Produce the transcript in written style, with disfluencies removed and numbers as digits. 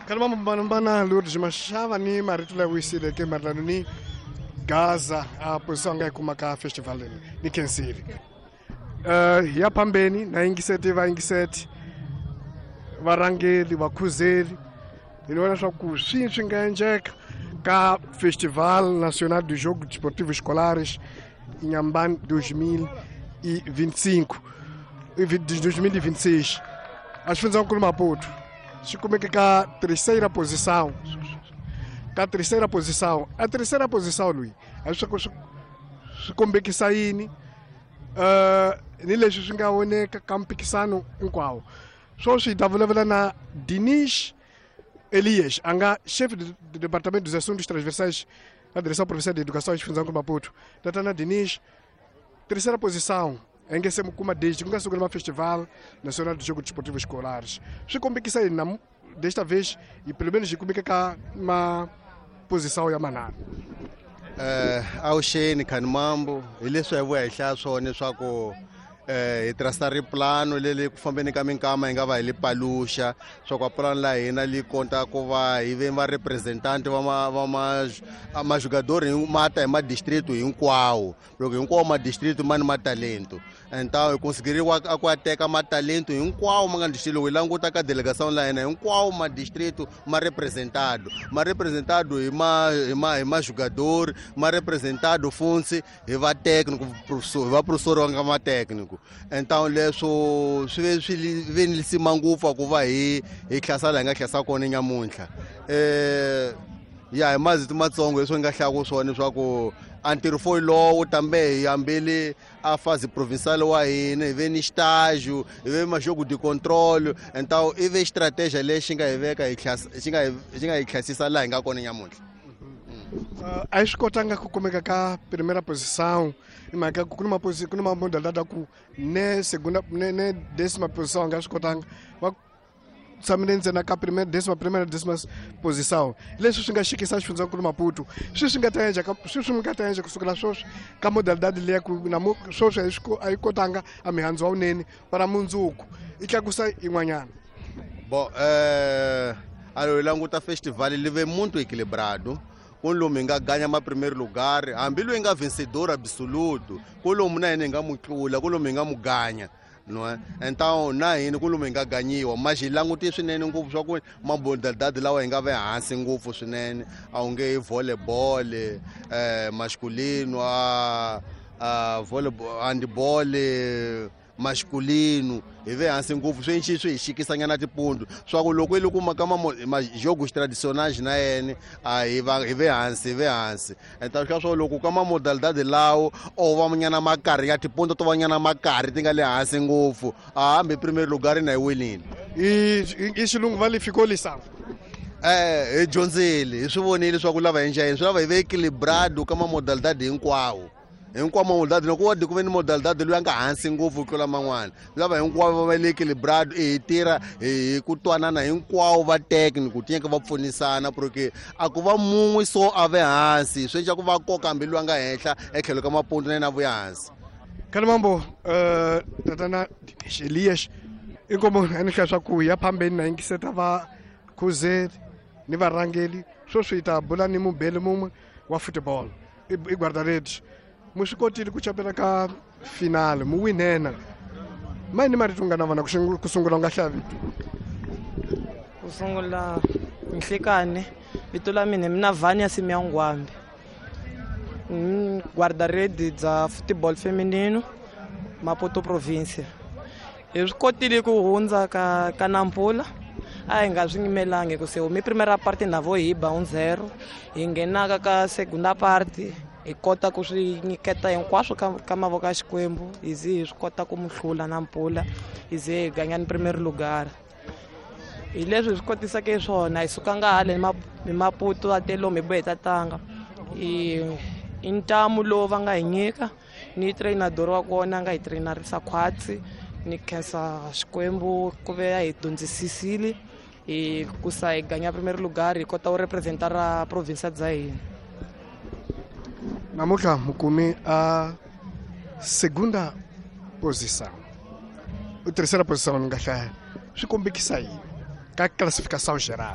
Kalma mbana Lourdes Machava ni maritula wisile ke marlano ni Gaza a posição ngai kuma ka festival ni Kensiri. Ya pambeni na ingisete va ingisete varangeli vakhuzeli inoona swa ku swi nga endleka ka Festival Nacional de Jogos Desportivos Escolares em Inhambane 2025 e 2026. As funções com Maputo. Se como é que a terceira posição. A terceira posição, Luís. Acho que se como é que sair nile xinga oneka kampikisano inkwao. So se estava na Diniz Elias, anga chefe do Departamento dos Assuntos Transversais da Direção Provincial de Educação e Função com Maputo. Tatana Diniz, terceira posição. Em se como desde que se o Festival Nacional de Jogos Desportivos Escolares. Se como que sai desta vez e pelo menos como que uma posição ya manana. Ao Shane Kanmambo, ele só vai achar só nessa co e traçar o plano ele que fambeni kama ingava ele palusha só com a plano lá ina ali conta com vai e vem uma representante uma jogador em mata em distrito em qual porque em qual uma distrito mas não talento então eu conseguiria até uma talento em qual uma distrito o lango tá com a delegação lá em qual uma distrito uma representado e uma jogador uma representado funce e vai técnico professor uma técnico. Então, se vem se mangufa que vai e classe lá classe com ninguém muito. Mas uma songa isso engaixar com só nisso que anterior foi logo também ambele a fase provincial aí né vem estágio vem mais jogo de controle então e vem estratégia ali xinga classe lá enga com ninguém muito. A escotanga como é que a primeira posição mas com uma modalidade com ne segunda ne décima posição a escotanga saminense na primeira décima posição ele xinga chique essas funções com Maputo xinga tanja com sugestões com modalidade ali com na social a escotanga a mihanzo ao nene para munzuko e que agusta em manhã. Bom o Languta Festival ele vem muito equilibrado. Quando o Menga ganha o primeiro lugar, a Ambilo é vencedor absoluto. Quando o Menga é muito quando o Menga ganha, não é? Então, quando o Menga ganhou, mas ele não tem nenhum grupo só com uma modalidade lá o Menga vai assim grupo né? Alguém voleibol masculino, voleibol, handball masculino e vem assim grupo só enche isso chique sanha de ponto só que logo ele como jogos tradicionais na aí vem assim então que só logo como modalidade lá ou vamos na macaria de ponto tô vamos na macaria tem ali assim grupo meu primeiro lugar na winning e isso não vale ficou lição Johnzele isso bonito só que lá vai encher só vai ver equilibrado como a modalidade em qual uma modalidade não pode comer modalidade do anga hansi ngofu kula mangwana lava hinkwavo va le equilibrado e tira e ku twanana hinkwavo va técnico tinha que va pfunisana porque a ku va mun'we so a ve hansi swi endla ku va koka hambi lwa nga henhla etlhelo ka mapundu na vuya hansi Kalmambo tatana Elias inkomo anisha swa ku ya phambeni na ingiseta va khuzeli ni varangeli swo swi ta bula ni mubele mumwe wa football i guardaredes musikotile ku chapela ka final mu winena mani mari tungana vana ku sungula nga hlavi ku sungula Nhlikani vito la mina Vania Simiangwambi guardaredi za football feminino Maputo província eu escotile ku hundza ka Nampula a hi nga swi yimelangi ku se mi primeira parte na vo hiba 1-0 hi ngenaka ka segunda parte hi kota ku swi nyiketa hinkwaswo ka mavoko ya Xikwembu hi zi hi swi kota ku mu hlula Nampula hi ze hi ganya ni primeiro lugar hi leswi hi swi kotisaka hi swona hi sukanga hale hi Maputo a telo mi bohe tatanga i ntamu lowu va nga hi nyika ni treinador wa kona nga hi trainerisa Khwatsi ni khensa Xikwembu ku ve hi dyondzisisile hi kusa hi ganya primeiro lugar hi kota ku representar a província dza hina. Namuka mukumi a segunda posição. A terceira posição não gasta. Se combina que sair. A classificação geral.